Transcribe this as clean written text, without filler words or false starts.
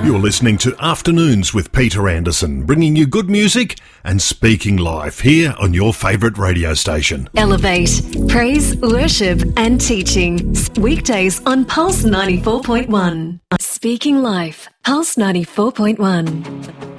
You're listening to Afternoons with Peter Anderson, bringing you good music and speaking life here on your favourite radio station. Elevate, praise, worship and teaching. Weekdays on Pulse 94.1. Speaking Life, Pulse 94.1.